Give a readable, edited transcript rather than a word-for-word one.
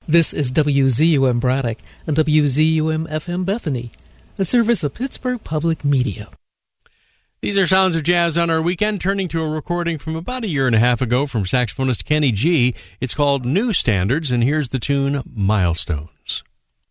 This is WZUM Braddock and WZUM FM Bethany, a service of Pittsburgh Public Media. These are Sounds of Jazz on our weekend, turning to a recording from about a year and a half ago from saxophonist Kenny G. It's called New Standards, and here's the tune Milestone.